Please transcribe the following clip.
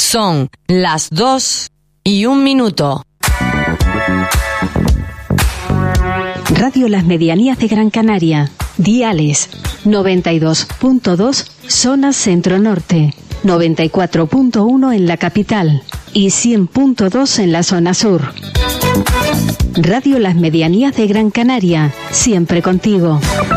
Son las 2:01. Radio Las Medianías de Gran Canaria. Diales 92.2 zona centro-norte, 94.1 en la capital y 100.2 en la zona sur. Radio Las Medianías de Gran Canaria, siempre contigo.